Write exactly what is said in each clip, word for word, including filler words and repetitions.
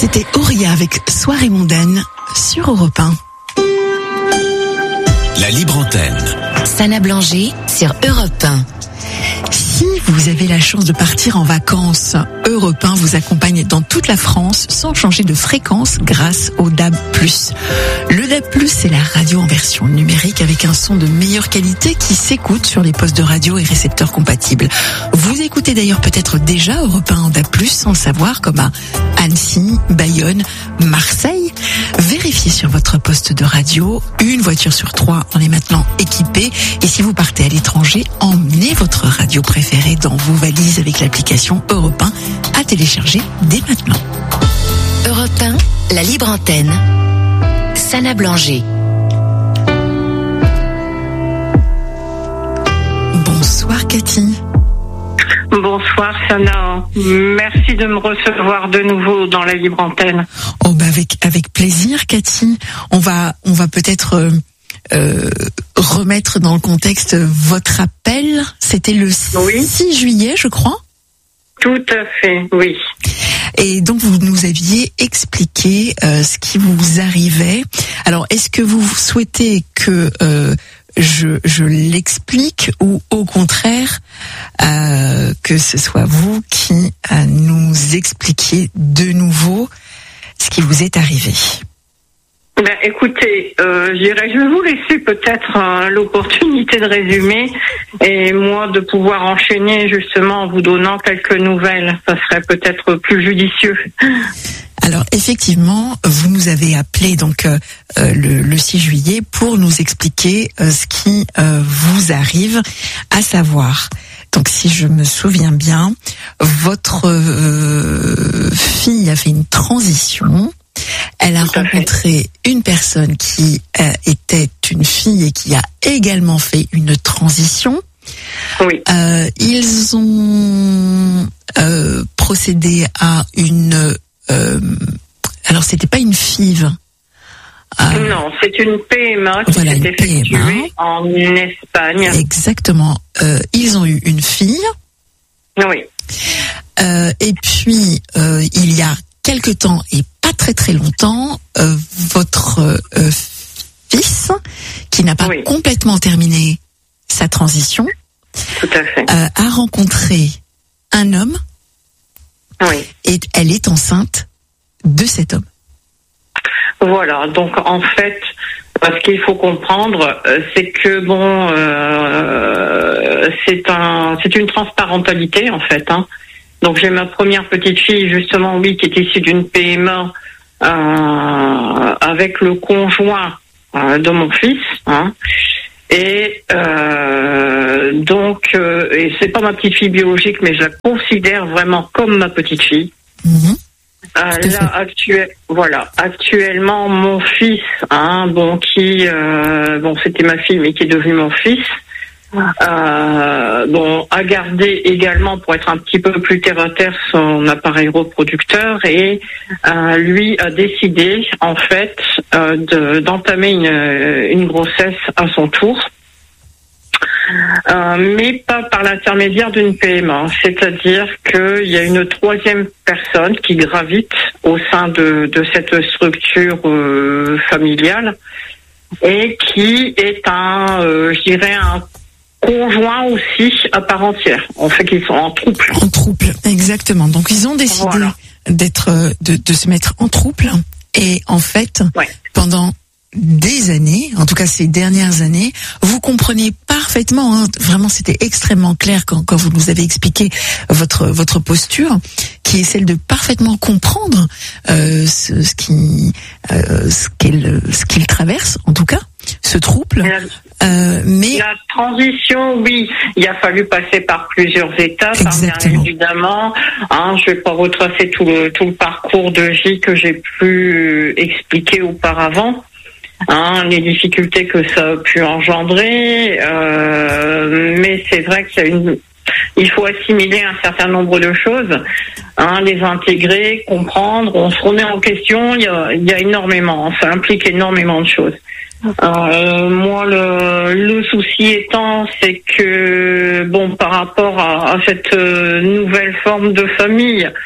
C'était Auria avec Soirée mondaine sur Europe un. La libre antenne. Sana Blanger sur Europe un. Si vous avez la chance de partir en vacances, Europe un vous accompagne dans toute la France sans changer de fréquence grâce au D A B plus. Le D A B plus, c'est la radio en version numérique avec un son de meilleure qualité qui s'écoute sur les postes de radio et récepteurs compatibles. Vous écoutez d'ailleurs peut-être déjà Europe un en D A B plus sans le savoir, comme à Annecy, Bayonne, Marseille. Vérifiez sur votre poste de radio. Une voiture sur trois en est maintenant équipée. Et si vous partez à l'étranger, emmenez votre radio préférée dans vos valises avec l'application Europe un à télécharger dès maintenant. Europe un, la libre antenne. Sana Blanger. Bonsoir Cathy. Bonsoir Sana, merci de me recevoir de nouveau dans la libre antenne. Oh bah avec avec plaisir Cathy. On va on va peut-être euh, euh, remettre dans le contexte votre appel. C'était le oui. six juillet, je crois. Tout à fait, oui. Et donc vous nous aviez expliqué euh, ce qui vous arrivait. Alors est-ce que vous souhaitez que euh, je, je l'explique ou au contraire euh, que ce soit vous qui euh, nous expliquiez de nouveau ce qui vous est arrivé? Ben, écoutez, euh, je dirais, je vais vous laisser peut-être euh, l'opportunité de résumer et moi de pouvoir enchaîner justement en vous donnant quelques nouvelles. Ça serait peut-être plus judicieux. Alors effectivement, vous nous avez appelé donc euh, le, le six juillet pour nous expliquer euh, ce qui euh, vous arrive, à savoir. Donc si je me souviens bien, votre euh, fille a fait une transition. Elle a rencontré une personne qui euh, était une fille et qui a également fait une transition. Oui. Euh, ils ont euh, procédé à une... Euh, alors, c'était pas une F I V. Euh, non, c'est une P M A qui voilà, s'est effectuée en Espagne. Exactement. Euh, ils ont eu une fille. Oui. Euh, et puis, euh, il y a quelque temps, et pas très très longtemps, euh, votre euh, fils, qui n'a pas oui. complètement terminé sa transition, tout à fait, euh, a rencontré un homme. Oui. Et elle est enceinte de cet homme. Voilà, donc en fait, ce qu'il faut comprendre, c'est que bon, euh, c'est un, c'est une transparentalité en fait. Hein. Donc j'ai ma première petite fille justement, oui, qui est issue d'une P M A euh, avec le conjoint euh, de mon fils. Hein. Et euh, donc, euh, et c'est pas ma petite fille biologique, mais je la considère vraiment comme ma petite fille. Mmh. Euh, là, actuel, voilà, actuellement, mon fils, hein, bon, qui, euh, bon, c'était ma fille, mais qui est devenu mon fils, euh, bon, a gardé également, pour être un petit peu plus terre à terre, son appareil reproducteur et euh, lui a décidé, en fait, euh, de, d'entamer une, une grossesse à son tour. Euh, mais pas par l'intermédiaire d'une P M A, c'est-à-dire qu'il y a une troisième personne qui gravite au sein de, de cette structure euh, familiale et qui est un, euh, je dirais, un conjoint aussi à part entière. En fait, qu'ils sont en trouble. En trouble, exactement. Donc ils ont décidé voilà. d'être, de, de se mettre en trouble et en fait, ouais. pendant des années, en tout cas ces dernières années, vous comprenez parfaitement, hein, vraiment c'était extrêmement clair quand, quand vous nous avez expliqué votre votre posture, qui est celle de parfaitement comprendre euh, ce, ce qui euh, ce qu'il ce qu'il traverse, en tout cas, ce trouble. Euh, mais la transition, oui, il a fallu passer par plusieurs étapes, hein, bien évidemment. Hein, je vais pas retracer tout le tout le parcours de vie que j'ai pu expliquer auparavant. Hein, les difficultés que ça a pu engendrer, euh, mais c'est vrai qu'il y a une, il faut assimiler un certain nombre de choses, hein, les intégrer, comprendre, on se remet en question. Il y a, il y a énormément, ça implique énormément de choses. Euh, moi, le, le souci étant, c'est que bon, par rapport à, à cette nouvelle forme de famille.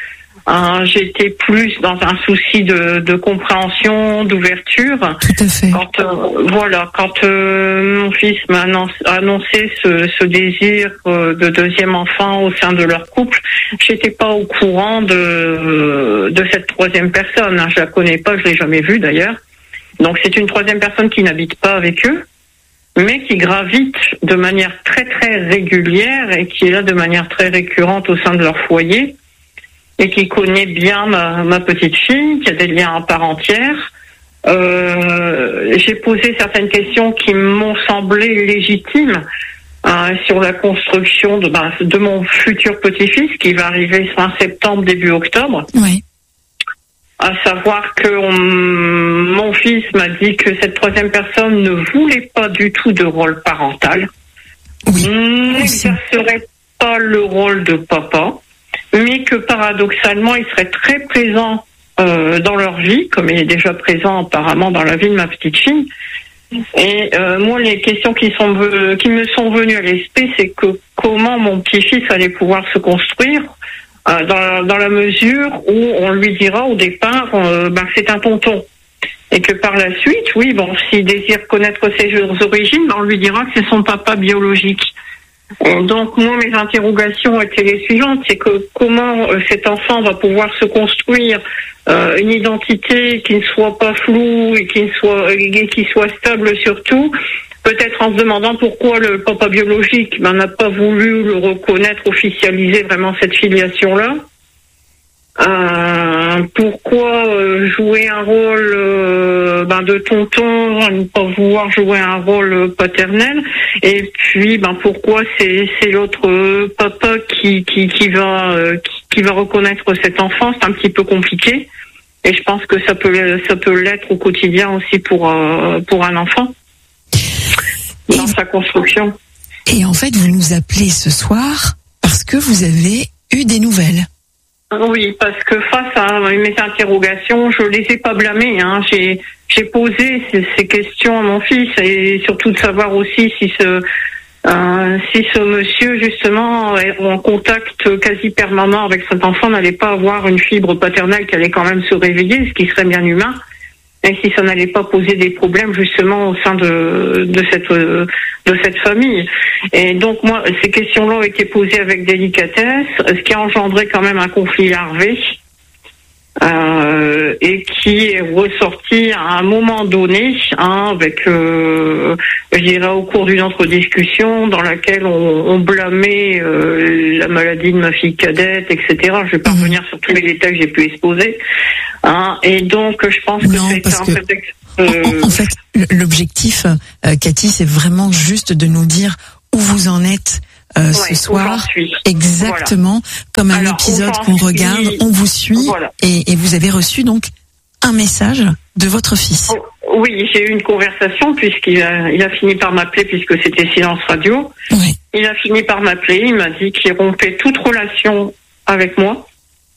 Hein, j'étais plus dans un souci de, de compréhension, d'ouverture. Tout à fait. Quand, euh, voilà, quand euh, mon fils m'a annoncé, annoncé ce, ce désir euh, de deuxième enfant au sein de leur couple, j'étais pas au courant de de cette troisième personne. Hein. Je la connais pas, je l'ai jamais vue d'ailleurs. Donc c'est une troisième personne qui n'habite pas avec eux, mais qui gravite de manière très très régulière et qui est là de manière très récurrente au sein de leur foyer. Et qui connaît bien ma, ma petite fille, qui a des liens à part entière. Euh, j'ai posé certaines questions qui m'ont semblé légitimes euh, sur la construction de, ben, de mon futur petit-fils qui va arriver fin septembre, début octobre. Oui. À savoir que on, mon fils m'a dit que cette troisième personne ne voulait pas du tout de rôle parental. Oui. N'exercerait pas le rôle de papa. Mais que paradoxalement, il serait très présent euh, dans leur vie, comme il est déjà présent apparemment dans la vie de ma petite fille. Et euh, moi, les questions qui sont euh, qui me sont venues à l'esprit, c'est que comment mon petit-fils allait pouvoir se construire euh, dans, la, dans la mesure où on lui dira au départ euh, ben, que c'est un tonton. Et que par la suite, oui, bon, s'il désire connaître ses origines, ben, on lui dira que c'est son papa biologique. Donc moi mes interrogations étaient les suivantes, c'est que comment euh, cet enfant va pouvoir se construire euh, une identité qui ne soit pas floue et qui ne soit et qui soit stable surtout, peut-être en se demandant pourquoi le papa biologique ben, n'a pas voulu le reconnaître, officialiser vraiment cette filiation-là. Euh, pourquoi euh, jouer un rôle euh, ben, de tonton, ne pas vouloir jouer un rôle paternel, et puis ben pourquoi c'est c'est l'autre euh, papa qui qui qui va euh, qui, qui va reconnaître cet enfant. C'est un petit peu compliqué, et je pense que ça peut ça peut l'être au quotidien aussi pour euh, pour un enfant dans et, sa construction. Et en fait, vous nous appelez ce soir parce que vous avez eu des nouvelles. Oui, parce que face à mes interrogations, je les ai pas blâmées. Hein. J'ai, j'ai posé ces, ces questions à mon fils et surtout de savoir aussi si ce, euh, si ce monsieur justement en contact quasi permanent avec cet enfant n'allait pas avoir une fibre paternelle qui allait quand même se réveiller, ce qui serait bien humain. Et si ça n'allait pas poser des problèmes justement au sein de de cette de cette famille. Et donc moi ces questions-là ont été posées avec délicatesse, ce qui a engendré quand même un conflit larvé euh, et qui est ressorti à un moment donné, hein, avec euh, je dirais au cours d'une autre discussion dans laquelle on, on blâmait euh, la maladie de ma fille cadette, et cetera. Je vais pas revenir sur tous les détails que j'ai pu exposer. Hein, et donc, je pense que non, c'est un que, prétexte. Euh... En, en fait, l'objectif, euh, Cathy, c'est vraiment juste de nous dire où vous en êtes euh, ouais, ce soir. Exactement, voilà. Comme un Alors, épisode qu'on regarde, on vous suit, voilà. et, et vous avez reçu donc un message de votre fils. Oh, oui, j'ai eu une conversation puisqu'il a, il a fini par m'appeler puisque c'était silence radio. Oui. Il a fini par m'appeler, il m'a dit qu'il rompait toute relation avec moi.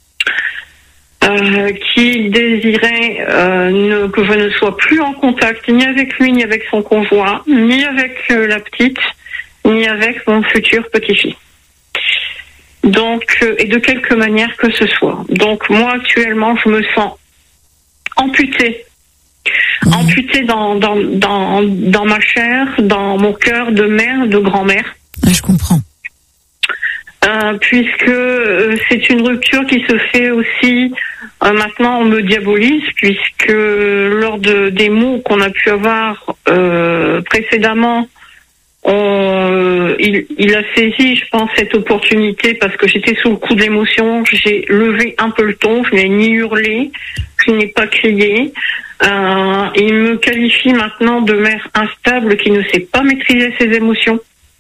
Euh, qui désirait euh, ne, que je ne sois plus en contact ni avec lui, ni avec son conjoint, ni avec euh, la petite, ni avec mon futur petit-fils. Donc, euh, et de quelque manière que ce soit. Donc, moi, actuellement, je me sens amputée. Mmh. Amputée dans, dans, dans, dans ma chair, dans mon cœur de mère, de grand-mère. Ah, je comprends. Euh, puisque euh, c'est une rupture qui se fait aussi, euh, maintenant on me diabolise, puisque lors de, des mots qu'on a pu avoir euh, précédemment, on, euh, il, il a saisi, je pense, cette opportunité parce que j'étais sous le coup de l'émotion, j'ai levé un peu le ton, je n'ai ni hurlé, je n'ai pas crié. Euh, il me qualifie maintenant de mère instable qui ne sait pas maîtriser ses émotions.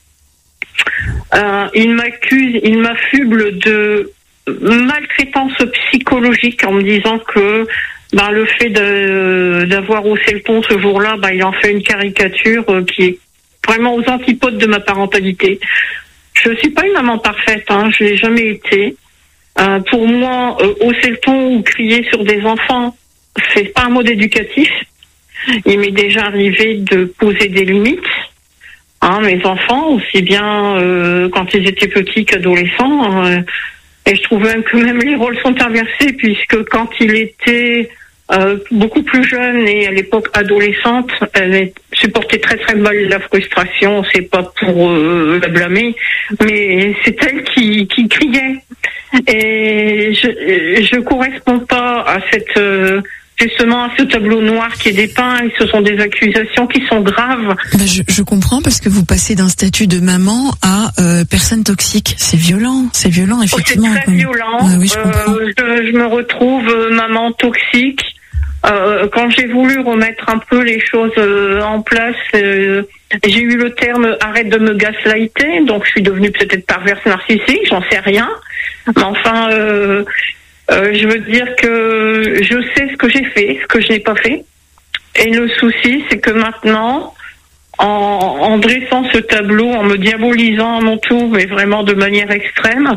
Euh, il m'accuse, il m'affuble de maltraitance psychologique en me disant que ben, le fait de, d'avoir haussé le ton ce jour-là, ben, il en fait une caricature euh, qui est vraiment aux antipodes de ma parentalité. Je suis pas une maman parfaite, hein, je l'ai jamais été. Euh, pour moi, euh, hausser le ton ou crier sur des enfants, c'est pas un mode éducatif. Il m'est déjà arrivé de poser des limites. Hein, mes enfants, aussi bien euh, quand ils étaient petits qu'adolescents, euh, Et je trouve même que même les rôles sont inversés, puisque quand il était euh, beaucoup plus jeune et à l'époque adolescente, elle supportait très très mal la frustration. C'est pas pour euh, la blâmer, mais c'est elle qui, qui criait. Et je je corresponds pas à cette euh, justement à ce tableau noir qui est dépeint. Et ce sont des accusations qui sont graves. Ben je, je comprends, parce que vous passez d'un statut de maman à euh, personne toxique. C'est violent, c'est violent effectivement. Oh, c'est très comme... violent. Ouais, oui, je, comprends. Euh, je, je me retrouve euh, maman toxique. Euh, quand j'ai voulu remettre un peu les choses euh, en place, euh, j'ai eu le terme arrête de me gaslighter, donc je suis devenue peut-être perverse narcissique, j'en sais rien. Mais enfin, euh, euh, je veux dire que je sais ce que j'ai fait, ce que je n'ai pas fait. Et le souci, c'est que maintenant, en, en dressant ce tableau, en me diabolisant à mon tour, mais vraiment de manière extrême,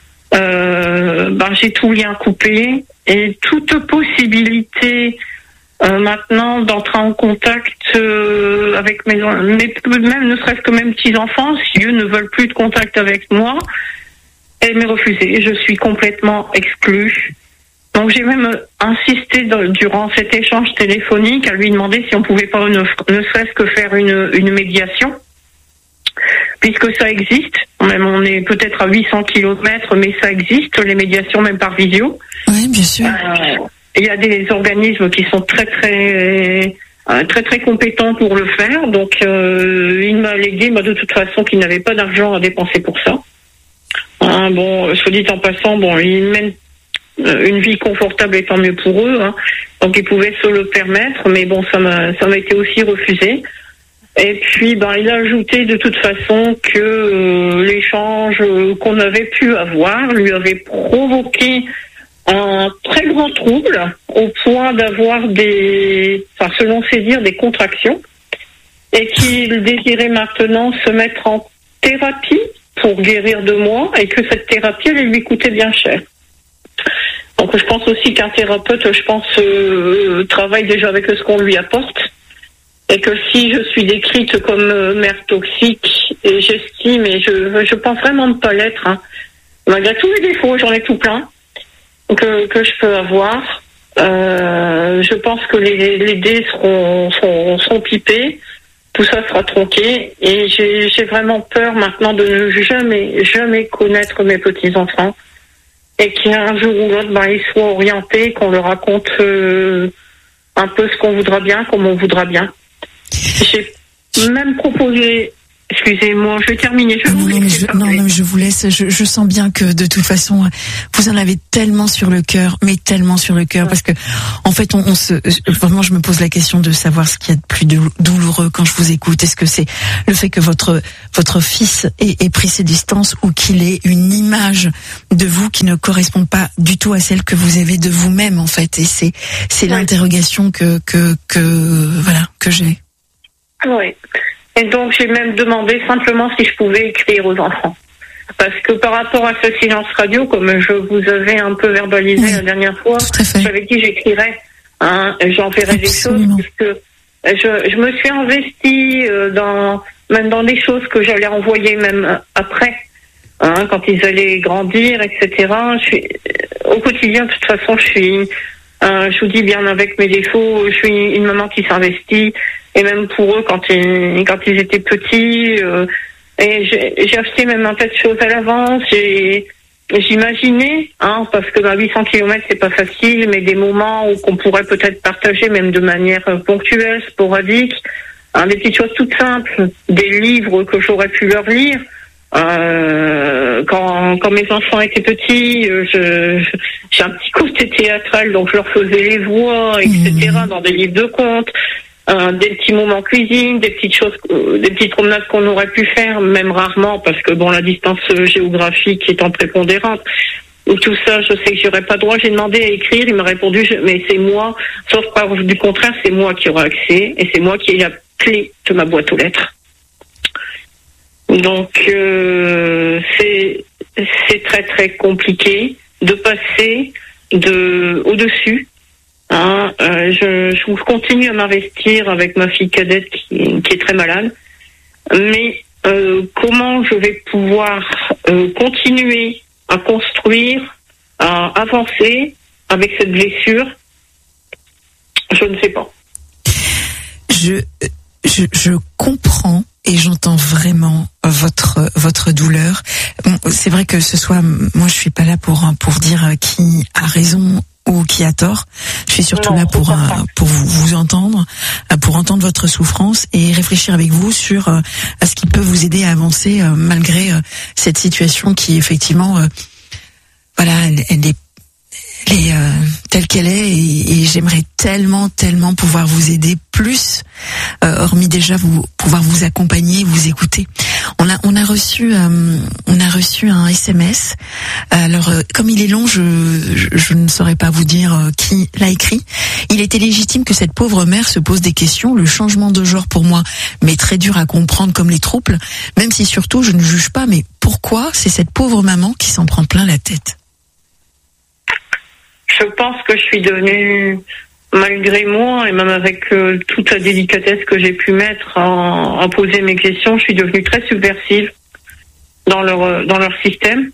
euh, ben, j'ai tout lien coupé. Et toute possibilité euh, maintenant d'entrer en contact euh, avec mes, mes même ne serait-ce que mes petits enfants, si eux ne veulent plus de contact avec moi, elle m'est refusée. Je suis complètement exclue. Donc j'ai même insisté dans, durant cet échange téléphonique à lui demander si on pouvait pas ne, ne serait-ce que faire une, une médiation, puisque ça existe. Même on est peut-être à huit cents kilomètres, mais ça existe, les médiations même par visio. Oui, bien sûr. Il euh, y a des organismes qui sont très très euh, très très compétents pour le faire. Donc euh, il m'a légué, moi de toute façon, qu'il n'avait pas d'argent à dépenser pour ça. Hein, bon, soit dit en passant, bon, ils mènent une vie confortable et tant mieux pour eux. Hein, donc ils pouvaient se le permettre, mais bon, ça m'a ça m'a été aussi refusé. Et puis, ben, il a ajouté de toute façon que euh, l'échange euh, qu'on avait pu avoir lui avait provoqué un très grand trouble, au point d'avoir des, enfin, selon ses dires, des contractions, et qu'il désirait maintenant se mettre en thérapie pour guérir de moi, et que cette thérapie allait lui coûter bien cher. Donc, je pense aussi qu'un thérapeute, je pense, euh, travaille déjà avec ce qu'on lui apporte. Et que si je suis décrite comme euh, mère toxique, et j'estime, et je je pense vraiment ne pas l'être, hein, malgré tous les défauts, j'en ai tout plein, que, que je peux avoir, euh, je pense que les, les dés seront, seront, seront pipés, tout ça sera tronqué, et j'ai, j'ai vraiment peur maintenant de ne jamais, jamais connaître mes petits-enfants, et qu'un jour ou l'autre, ben, ils soient orientés, qu'on leur raconte euh, un peu ce qu'on voudra bien, comme on voudra bien. J'ai même proposé, excusez-moi, je vais terminer. Je non, non, mais je, non, non, mais je vous laisse. Je, je sens bien que de toute façon, vous en avez tellement sur le cœur, mais tellement sur le cœur, ouais. Parce que en fait, on, on se, vraiment, je me pose la question de savoir ce qu'il y a de plus douloureux quand je vous écoute. Est-ce que c'est le fait que votre votre fils ait, ait pris ses distances, ou qu'il ait une image de vous qui ne correspond pas du tout à celle que vous avez de vous-même, en fait. Et c'est c'est ouais. l'interrogation que que que voilà que j'ai. Oui. Et donc, j'ai même demandé simplement si je pouvais écrire aux enfants. Parce que par rapport à ce silence radio, comme je vous avais un peu verbalisé oui, la dernière fois, j'avais dit j'écrirais, hein, j'enverrais des choses, parce que je, je me suis investie dans, même dans des choses que j'allais envoyer même après, hein, quand ils allaient grandir, et cetera. Je suis, au quotidien, de toute façon, je suis, euh, je vous dis bien avec mes défauts, je suis une maman qui s'investit. Et même pour eux, quand ils, quand ils étaient petits, euh, et j'ai, j'ai acheté même un tas de choses à l'avance. J'ai, j'imaginais, hein, parce que dans huit cents kilomètres, c'est pas facile, mais des moments où qu'on pourrait peut-être partager, même de manière ponctuelle, sporadique, hein, des petites choses toutes simples, des livres que j'aurais pu leur lire. Euh, quand, quand mes enfants étaient petits, je, je, j'ai un petit côté théâtral, donc je leur faisais les voix, et cetera, mmh. dans des livres de contes. Euh, des petits moments cuisine, des petites choses, euh, des petites promenades qu'on aurait pu faire, même rarement, parce que bon, la distance géographique étant prépondérante. Et tout ça, je sais que j'aurais pas droit. J'ai demandé à écrire, il m'a répondu, je, mais c'est moi, sauf preuve du contraire, c'est moi qui aurai accès, et c'est moi qui ai la clé de ma boîte aux lettres. Donc, euh, c'est, c'est très très compliqué de passer de, au-dessus. Hein, euh, je, je continue à m'investir avec ma fille cadette qui, qui est très malade, mais euh, comment je vais pouvoir euh, continuer à construire, à avancer avec cette blessure? Je ne sais pas. Je, je, je comprends et j'entends vraiment votre votre douleur. Bon, c'est vrai que ce soit, moi je suis pas là pour pour dire qui a raison ou qui a tort. Je suis surtout non, là pour euh, pour vous, vous entendre, pour entendre votre souffrance et réfléchir avec vous sur euh, à ce qui peut vous aider à avancer euh, malgré euh, cette situation qui effectivement euh, voilà, elle, elle est Elle est euh, telle qu'elle est et, et j'aimerais tellement, tellement pouvoir vous aider plus, euh, hormis déjà vous pouvoir vous accompagner, vous écouter. On a, on a reçu, euh, on a reçu un S M S. Alors, euh, comme il est long, je, je, je ne saurais pas vous dire euh, qui l'a écrit. Il était légitime que cette pauvre mère se pose des questions. Le changement de genre pour moi, mais très dur à comprendre comme les troubles. Même si surtout je ne juge pas, mais pourquoi c'est cette pauvre maman qui s'en prend plein la tête? Je pense que je suis devenue, malgré moi, et même avec euh, toute la délicatesse que j'ai pu mettre à, à poser mes questions, je suis devenue très subversive dans leur dans leur système.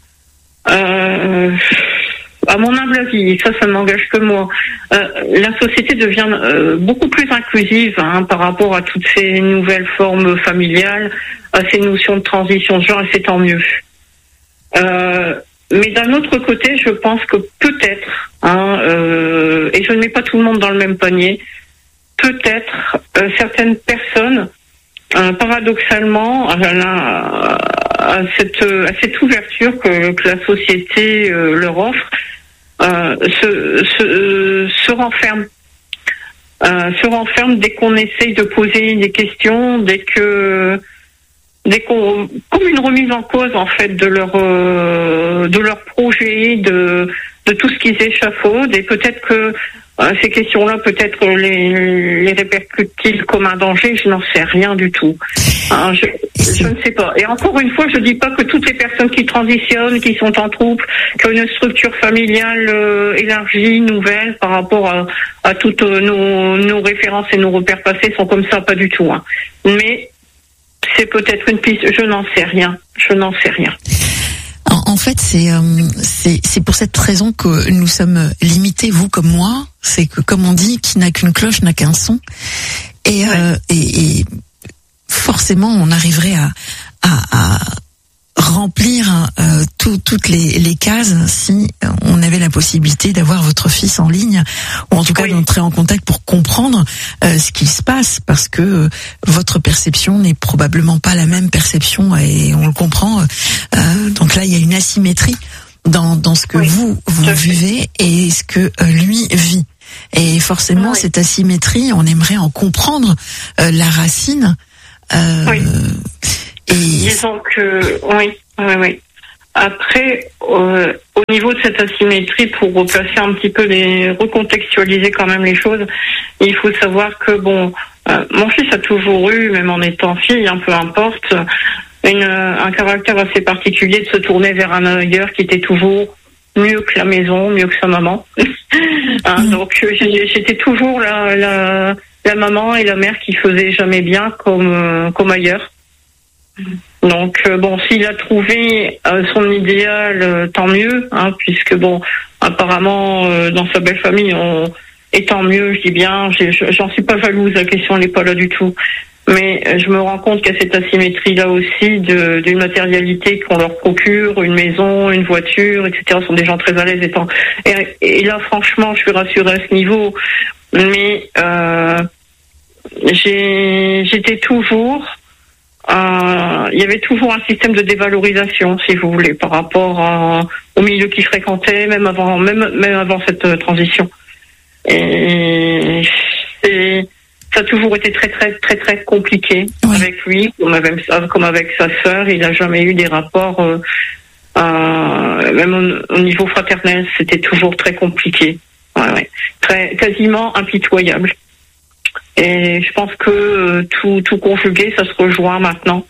Euh, à mon humble avis, ça, ça ne m'engage que moi. Euh, la société devient euh, beaucoup plus inclusive hein, par rapport à toutes ces nouvelles formes familiales, à ces notions de transition de genre, et c'est tant mieux. Euh, Mais d'un autre côté, je pense que peut-être, hein, euh, et je ne mets pas tout le monde dans le même panier, peut-être euh, certaines personnes, euh, paradoxalement, à, la, à, cette, à cette ouverture que, que la société euh, leur offre, euh, se, se, se renferment. Euh, se renferment dès qu'on essaye de poser des questions, dès que... Dès qu'on, comme une remise en cause en fait de leur euh, de leur projet, de de tout ce qu'ils échafaudent, et peut-être que euh, ces questions-là peut-être les les répercutent-ils comme un danger, je n'en sais rien du tout. Hein, je, je ne sais pas. Et encore une fois, je dis pas que toutes les personnes qui transitionnent, qui sont en trouble, qui ont une structure familiale euh, élargie, nouvelle par rapport à, à toutes nos nos références et nos repères passés sont comme ça, pas du tout. Hein. Mais c'est peut-être une piste, je n'en sais rien, je n'en sais rien. En, en fait, c'est, euh, c'est c'est pour cette raison que nous sommes limités, vous comme moi. C'est que, comme on dit, qui n'a qu'une cloche n'a qu'un son. Et, ouais. euh, et, et forcément, on arriverait à, à, à remplir euh, tout, toutes les, les cases si on avait la possibilité d'avoir votre fils en ligne, ou en tout cas oui. d'entrer en contact pour comprendre euh, ce qu'il se passe, parce que euh, votre perception n'est probablement pas la même perception, et on le comprend. Euh, donc là, il y a une asymétrie dans, dans ce que oui. vous, vous vivez et ce que euh, lui vit. Et forcément, oui. cette asymétrie, on aimerait en comprendre euh, la racine. Euh, oui. Et... Disons que, oui, oui, oui. Après, euh, au niveau de cette asymétrie, pour replacer un petit peu les, recontextualiser quand même les choses, il faut savoir que, bon, euh, mon fils a toujours eu, même en étant fille, hein, peu importe, une, un caractère assez particulier de se tourner vers un ailleurs qui était toujours mieux que la maison, mieux que sa maman. hein, mmh. Donc, j'étais toujours la, la, la maman et la mère qui faisaient jamais bien comme, comme ailleurs. Donc euh, bon, s'il a trouvé euh, son idéal, euh, tant mieux, hein, puisque bon, apparemment euh, dans sa belle famille, on, et tant mieux, je dis bien, j'ai, j'en suis pas jalouse, la question n'est pas là du tout. Mais euh, je me rends compte qu'il y a cette asymétrie là aussi de, d'une matérialité qu'on leur procure, une maison, une voiture, et cetera. Sont des gens très à l'aise étant. Et, et là, franchement, je suis rassurée à ce niveau. Mais euh, j'ai, j'étais toujours Euh, il y avait toujours un système de dévalorisation, si vous voulez, par rapport à, au milieu qu'il fréquentait, même avant, même, même avant cette euh, transition. Et c'est, ça a toujours été très, très, très, très compliqué oui. avec lui, comme avec, comme avec sa sœur. Il n'a jamais eu des rapports, euh, euh, même au, au niveau fraternel, c'était toujours très compliqué. Ouais, ouais. Très, quasiment impitoyable. Et je pense que euh, tout, tout conjugué, ça se rejoint maintenant.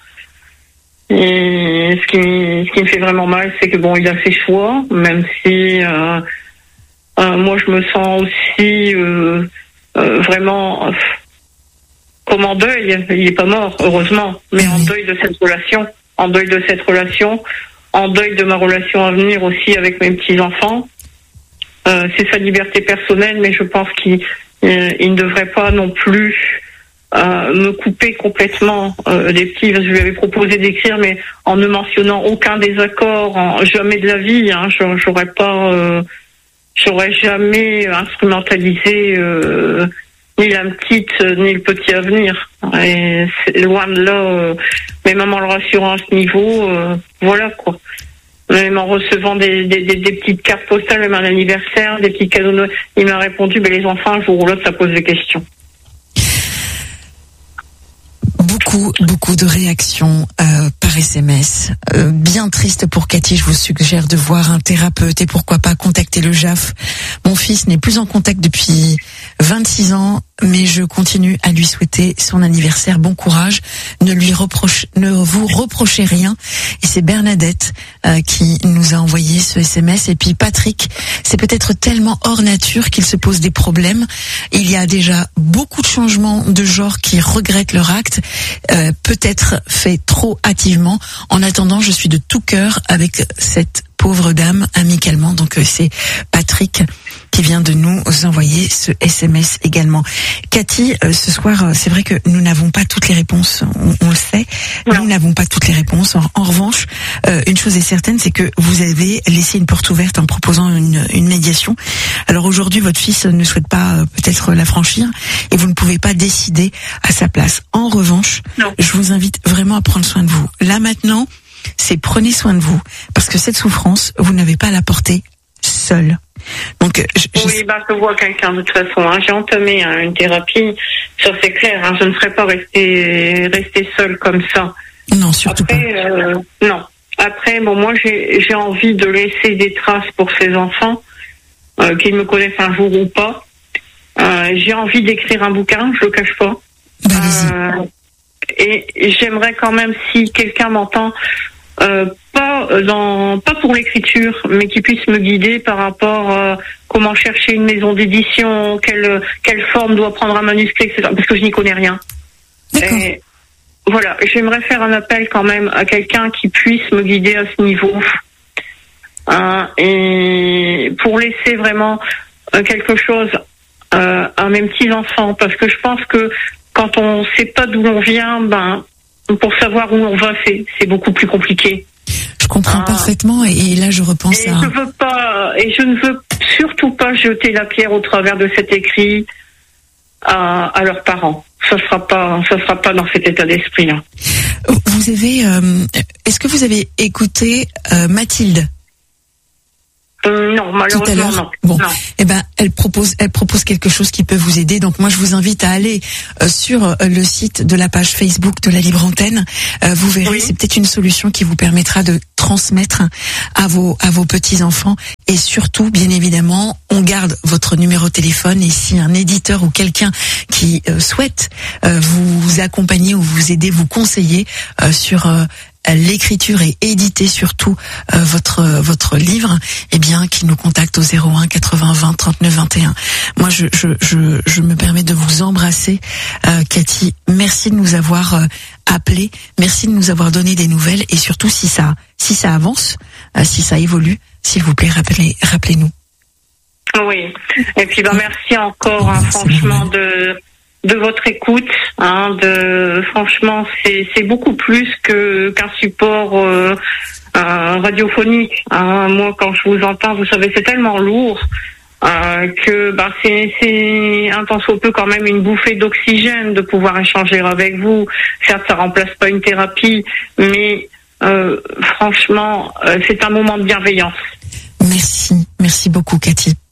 Et ce qui, ce qui me fait vraiment mal, c'est que bon, il a ses choix, même si euh, euh, moi je me sens aussi euh, euh, vraiment euh, comme en deuil. Il n'est pas mort, heureusement, mais en deuil de cette relation, en deuil de cette relation en deuil de ma relation à venir aussi avec mes petits-enfants. Euh, c'est sa liberté personnelle, mais je pense qu'il euh, il ne devrait pas non plus euh, me couper complètement euh, des petits. Je lui avais proposé d'écrire, mais en ne mentionnant aucun désaccord, en, jamais de la vie. Hein, j'aurais pas, euh, j'aurais jamais instrumentalisé euh, ni la petite ni le petit à venir. Et loin de là, euh, mais même en le rassurant à ce niveau, euh, voilà quoi. Même en recevant des, des, des, des petites cartes postales, même un anniversaire, des petits cadeaux, il m'a répondu, ben les enfants, un jour ou l'autre, ça pose des questions. Beaucoup, beaucoup de réactions euh, par S M S. Euh, bien triste pour Cathy, je vous suggère de voir un thérapeute et pourquoi pas contacter le J A F. Mon fils n'est plus en contact depuis vingt-six ans, mais je continue à lui souhaiter son anniversaire. Bon courage, ne lui reproche, ne vous reprochez rien. Et c'est Bernadette euh, qui nous a envoyé ce S M S. Et puis Patrick, c'est peut-être tellement hors nature qu'il se pose des problèmes. Il y a déjà beaucoup de changements de genre qui regrettent leur acte, euh, peut-être fait trop hâtivement. En attendant, je suis de tout cœur avec cette pauvre dame, amicalement. Donc euh, c'est Patrick qui vient de nous envoyer ce S M S également. Cathy, euh, ce soir, euh, c'est vrai que nous n'avons pas toutes les réponses, on, on le sait, non. Nous n'avons pas toutes les réponses. En, en revanche, euh, une chose est certaine, c'est que vous avez laissé une porte ouverte en proposant une, une médiation. Alors aujourd'hui, votre fils ne souhaite pas euh, peut-être la franchir et vous ne pouvez pas décider à sa place. En revanche, non. Je vous invite vraiment à prendre soin de vous. Là maintenant, c'est prenez soin de vous, parce que cette souffrance, vous n'avez pas à la porter seule. Donc, je, je... Oui, bah, je vois quelqu'un de toute façon. Hein. J'ai entamé hein, une thérapie, ça c'est clair. Hein. Je ne serais pas restée rester seule comme ça. Non, surtout Après, pas. Euh, non. Après, bon, moi j'ai j'ai envie de laisser des traces pour ces enfants, euh, qu'ils me connaissent un jour ou pas. Euh, j'ai envie d'écrire un bouquin, je le cache pas. Bah, euh, et j'aimerais quand même, si quelqu'un m'entend, euh, pas dans pas pour l'écriture, mais qui puisse me guider par rapport à comment chercher une maison d'édition, quelle quelle forme doit prendre un manuscrit, et cetera. Parce que je n'y connais rien. Et voilà, j'aimerais faire un appel quand même à quelqu'un qui puisse me guider à ce niveau, hein, et pour laisser vraiment quelque chose euh, à mes petits enfants, parce que je pense que quand on sait pas d'où l'on vient, ben pour savoir où on va, c'est c'est beaucoup plus compliqué. Je comprends ah. parfaitement, et, et là je repense et à. Je veux pas, et je ne veux surtout pas jeter la pierre au travers de cet écrit à, à leurs parents. Ça sera pas, ça sera pas dans cet état d'esprit-là. Vous avez, euh, est-ce que vous avez écouté euh, Mathilde? Euh, non, malheureusement, tout à l'heure. non. Bon, non. Eh ben, elle propose, elle propose quelque chose qui peut vous aider. Donc, moi, je vous invite à aller euh, sur euh, le site de la page Facebook de la Libre Antenne. Euh, vous verrez, oui. C'est peut-être une solution qui vous permettra de transmettre à vos à vos petits enfants. Et surtout, bien évidemment, on garde votre numéro de téléphone. Et si un éditeur ou quelqu'un qui euh, souhaite euh, vous accompagner ou vous aider, vous conseiller euh, sur euh, l'écriture et éditer surtout euh, votre votre livre, eh bien qui nous contacte au zéro un quatre-vingts vingt trente-neuf vingt et un. Moi je je je je me permets de vous embrasser, euh, Cathy. Merci de nous avoir euh, appelé, merci de nous avoir donné des nouvelles, et surtout si ça si ça avance, euh, si ça évolue, s'il vous plaît, rappelez rappelez-nous. Oui. Et puis ben merci encore, hein, franchement de de votre écoute, hein, de franchement c'est c'est beaucoup plus que qu'un support euh, euh, radiophonique. Hein. Moi quand je vous entends, vous savez, c'est tellement lourd euh, que bah c'est c'est un tant soit peu quand même une bouffée d'oxygène de pouvoir échanger avec vous. Certes, ça remplace pas une thérapie, mais euh, franchement, euh, c'est un moment de bienveillance. Merci, merci beaucoup, Cathy.